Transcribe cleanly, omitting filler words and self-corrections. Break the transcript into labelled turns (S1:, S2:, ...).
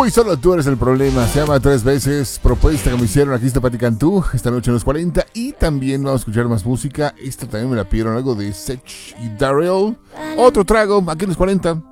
S1: Tú y solo tú eres el problema. Se llama Tres Veces. Propuesta que me hicieron aquí está Pati Cantú. Esta noche en los 40. Y también vamos a escuchar más música. Esta también me la pidieron. Algo de Sech y Darrell. Otro trago aquí en los 40.